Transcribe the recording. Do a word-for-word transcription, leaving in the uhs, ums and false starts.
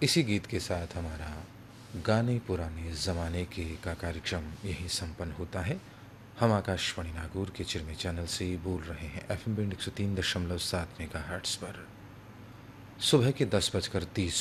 इसी गीत के साथ हमारा गाने पुराने ज़माने के का कार्यक्रम यहीं संपन्न होता है। हम आकाशवाणी नागौर के चिरमे चैनल से बोल रहे हैं एफ एम बैंड एक सौ तीन दशमलव सात मेगाहर्ट्ज़ पर। सुबह के दस बजकर तीस